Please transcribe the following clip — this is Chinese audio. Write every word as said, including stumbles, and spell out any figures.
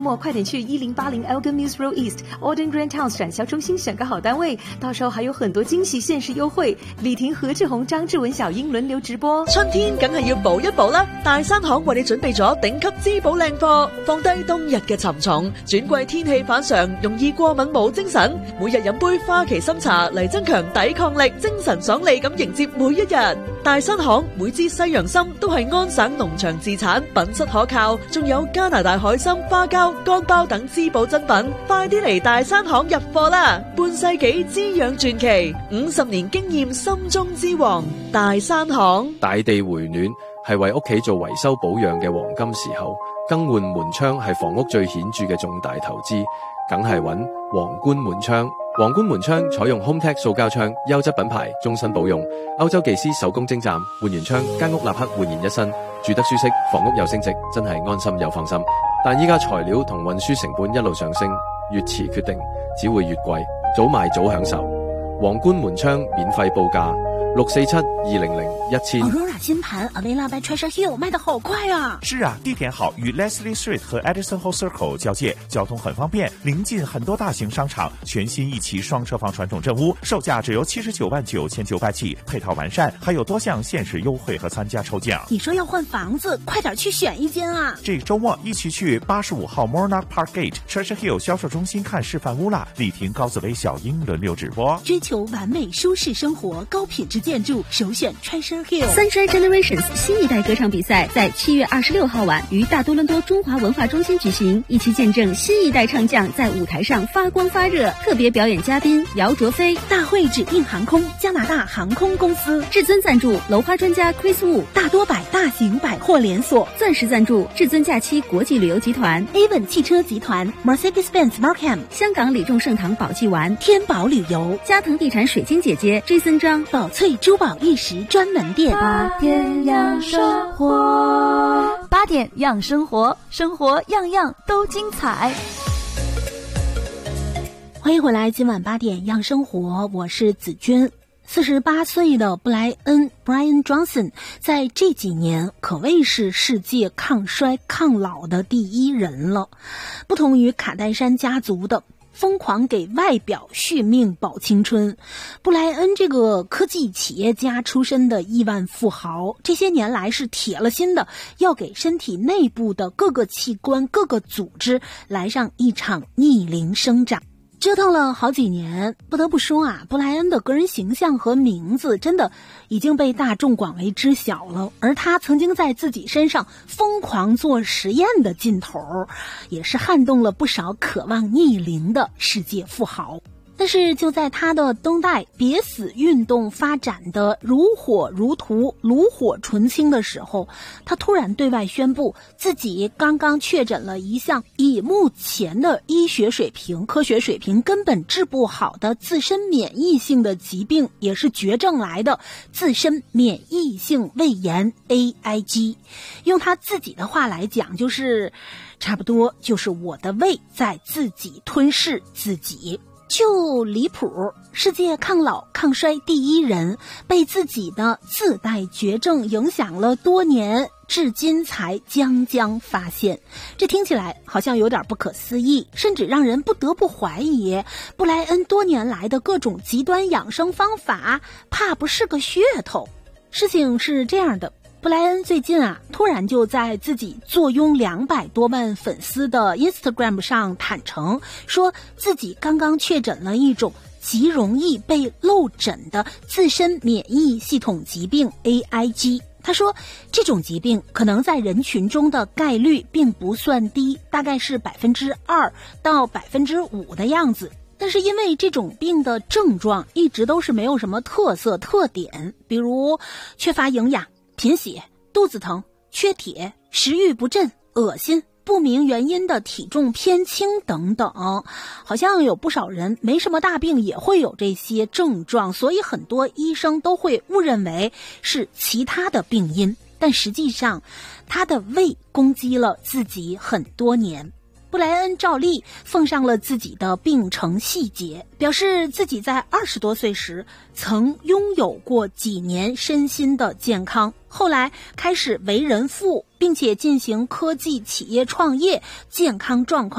末快点去一零八零 Elgin Mills Road East Auden Grand Town 展销中心选个好单位，到時候還有很多驚喜限時優惠。李婷、何志宏、張志文、小英輪流直播。 春天梗係要補一補啦，大山行為你準備咗頂級滋補靚貨，放低冬日嘅沉重，轉季天氣反常，容易過敏冇精神，每日飲杯花旗參茶嚟增強抵抗力，精神爽利咁迎接每一日。大山行每支西洋參都係安省農場自產，品質可靠，仲有加拿大海參、花膠、乾包等滋補珍品，快啲嚟大山行入貨啦！半世紀滋養傳奇，五十年經驗心中之王，大山行。 大地回暖係為屋企做維修保養嘅黃金時候，更換門窗係房屋最顯著嘅重大投資，梗係揾皇冠門窗。皇冠門窗採用 HomeTech 塑膠窗，優質品牌，終身保用。歐洲技師手工精湛，換完窗間屋立刻煥然一新，住得舒適，房屋又升值，真係安心又放心。但依家材料同運輸成本一路上升，越遲決定只會越貴，早買早享受。皇冠門窗免費報價六四七二零零一千。 Aurora 新盤 Avila by Treasure Hill 賣得好快啊！ 是啊，地點好，與 Leslie Street 和 Edison Hall Circle 交界，交通很方便，臨近很多大型商場。全新一期雙車房傳統鎮屋，售價只有七十九萬九千九百起，配套完善，還有多項限時優惠和參加抽獎。 你說要換房子，快點去選一間啊！ 這周末一起去八十五號 Monarch Park Gate Treasure Hill 銷售中心看示範屋啦！李婷、高子薇、小英輪流直播。 追求完美舒適生活，高品質建築，首選 Treasure Hill。 Sunshine Generations 新一代歌唱比賽在七月二十六號晚於大多倫多中華文化中心舉行，一起見證新一代唱將在舞台上發光發熱。特別表演嘉賓姚卓飛， 大會指定航空加拿大航空公司， 至尊贊助樓花專家 Chris Wu， 大多百大型百貨連鎖， 鑽石贊助至尊假期國際旅遊集團 Avon 汽車集團 Mercedes-Benz Markham， 香港李眾盛堂寶記丸， 天寶旅遊， 嘉騰地產水晶姐姐 Jason 張， 寶翠珠寶玉石專門店。 八點養生活，八點養生活，生活樣樣都精彩。 歡迎回來，今晚八點養生活，我是子君。四十八歲的布萊恩 Brian Johnson 在這幾年可謂是世界抗衰抗老的第一人了。不同於卡戴珊家族的瘋狂給外表續命保青春，布萊恩這個科技企業家出身的億萬富豪，這些年來是鐵了心的要給身體內部的各個器官各個組織來上一場逆齡生長。折騰了好幾年，不得不說啊，布萊恩的個人形象和名字真的已經被大眾廣為知曉了，而他曾經在自己身上瘋狂做實驗的勁頭，也是撼動了不少渴望逆齡的世界富豪。但是就在他的登代別死運動發展的如火如荼、爐火純青的時候，他突然對外宣布自己剛剛確診了一項以目前的醫學水平、科學水平根本治不好的自身免疫性的疾病，也是絕症來的自身免疫性胃炎 A I G。用他自己的話來講，就是差不多就是我的胃在自己吞噬自己。就離譜，世界抗老抗衰第一人被自己的自帶絕症影響了多年，至今才將將發現。這聽起來好像有點不可思議，甚至讓人不得不懷疑布萊恩多年來的各種極端養生方法怕不是個噱頭。事情是這樣的，布萊恩最近啊，突然就在自己坐擁兩百多萬粉絲的 Instagram 上坦誠，說自己剛剛確診了一種極容易被漏診的自身免疫系統疾病 A I G。他說，這種疾病可能在人群中的概率並不算低，大概是百分之二到百分之五的樣子。但是因為這種病的症狀一直都是沒有什麼特色特點，比如缺乏營養、貧血、肚子疼、缺鐵、食慾不振、惡心、不明原因的體重偏輕等等。好像有不少人沒什麼大病也會有這些症狀，所以很多醫生都會誤認為是其他的病因，但實際上他的胃攻擊了自己很多年。 布莱恩照例奉上了自己的病程细节，表示自己在二十多岁时曾拥有过几年身心的健康，后来开始为人父，并且进行科技企业创业，健康状况